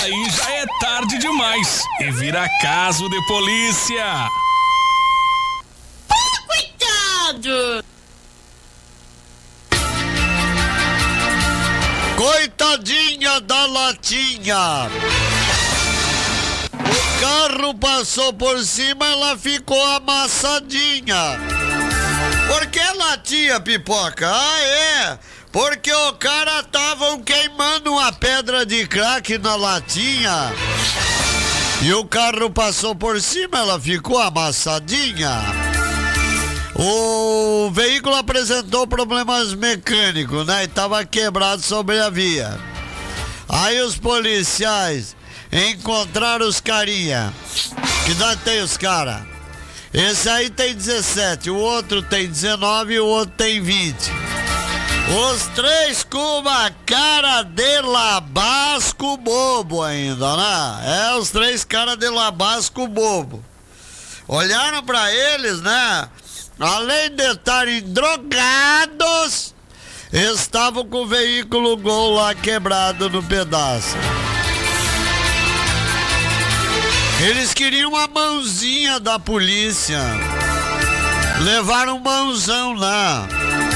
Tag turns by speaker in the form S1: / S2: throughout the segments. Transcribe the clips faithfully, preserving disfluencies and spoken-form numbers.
S1: aí já é tarde demais e vira caso de polícia.
S2: Coitado!
S3: Coitadinha da latinha. O carro passou por cima, ela ficou amassadinha. Por que latinha, Pipoca? Ah, é? Porque o cara tava queimando uma pedra de crack na latinha. E o carro passou por cima, ela ficou amassadinha. O veículo apresentou problemas mecânicos, né? E tava quebrado sobre a via. Aí os policiais encontraram os carinha. Que idade tem os caras? Esse aí tem dezessete, o outro tem dezenove e o outro tem vinte. Os três com uma cara de labasco bobo ainda, né? É, os três caras de labasco bobo. Olharam pra eles, né? Além de estarem drogados, estavam com o veículo Gol lá quebrado no pedaço. Eles queriam uma mãozinha da polícia. Levaram um mãozão lá.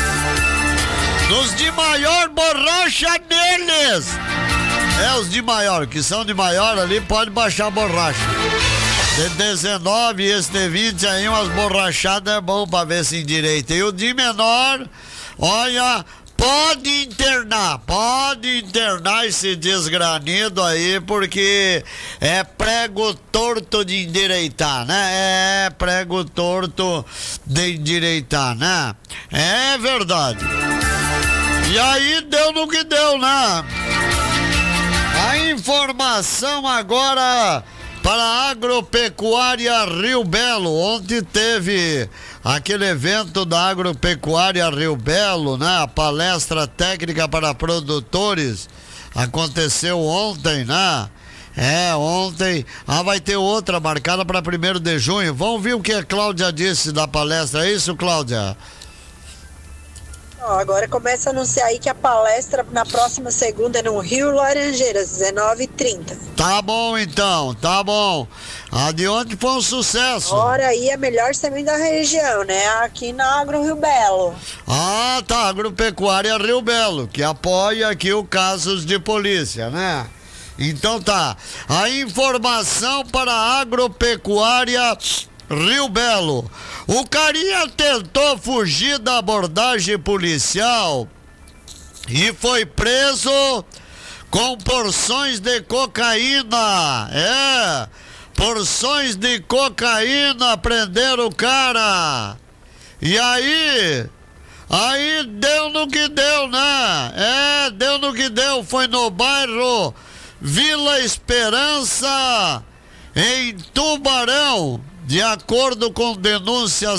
S3: Os de maior, borracha deles. É, os de maior, que são de maior ali, pode baixar a borracha. De dezenove e esse de vinte aí, umas borrachadas é bom pra ver se endireita. E o de menor, olha, pode internar, pode internar esse desgranido aí, porque é prego torto de endireitar, né? É prego torto de endireitar, né? É verdade. E aí deu no que deu, né? A informação agora para a Agropecuária Rio Belo. Ontem teve aquele evento da Agropecuária Rio Belo, né? A palestra técnica para produtores. Aconteceu ontem, né? É, ontem. Ah, vai ter outra marcada para primeiro de junho. Vamos ver o que a Cláudia disse da palestra. É isso, Cláudia?
S4: Ó, agora começa a anunciar aí que a palestra na próxima segunda é no Rio Laranjeiras, dezenove e trinta.
S3: Tá bom então, tá bom. A de ontem foi um sucesso.
S4: Ora aí, a melhor semente da região, né? Aqui na Agro Rio Belo.
S3: Ah, tá, Agropecuária Rio Belo, que apoia aqui o casos de polícia, né? Então tá, a informação para a Agropecuária Rio Belo. O carinha tentou fugir da abordagem policial e foi preso com porções de cocaína. É, porções de cocaína, prenderam o cara. E aí, aí deu no que deu, né? É, deu no que deu. Foi no bairro Vila Esperança, em Tubarão. De acordo com denúncias